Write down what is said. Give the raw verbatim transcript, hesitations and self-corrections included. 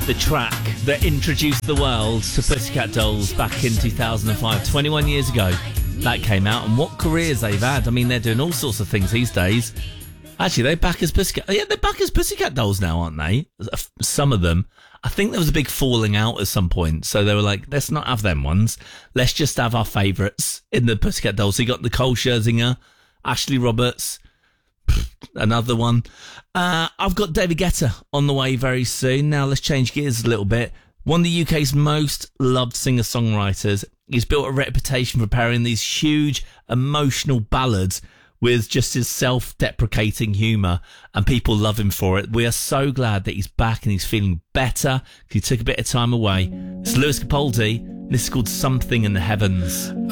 the track that introduced the world to Pussycat Dolls back in two thousand five, twenty-one years ago. That came out, and what careers they've had. I mean, they're doing all sorts of things these days. Actually, they're back as Pussycat... Yeah, they're back as Pussycat Dolls now, aren't they? Some of them. I think there was a big falling out at some point, so they were like, let's not have them ones. Let's just have our favourites in the Pussycat Dolls. So you got Nicole Scherzinger, Ashley Roberts, another one. Uh, I've got David Guetta on the way very soon. Now, let's change gears a little bit. One of the U K's most loved singer-songwriters. He's built a reputation for pairing these huge emotional ballads with just his self-deprecating humour, and people love him for it. We are so glad that he's back and he's feeling better because he took a bit of time away. It's Lewis Capaldi. This is called Something in the Heavens.